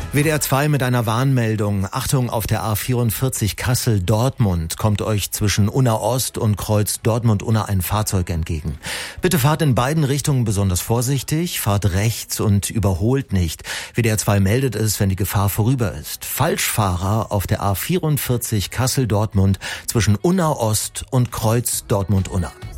WDR 2 mit einer Warnmeldung. Achtung, auf der A44 Kassel-Dortmund kommt euch zwischen Unna Ost und Kreuz Dortmund-Unna ein Fahrzeug entgegen. Bitte fahrt in beiden Richtungen besonders vorsichtig, fahrt rechts und überholt nicht. WDR 2 meldet es, wenn die Gefahr vorüber ist. Falschfahrer auf der A44 Kassel-Dortmund zwischen Unna Ost und Kreuz Dortmund-Unna.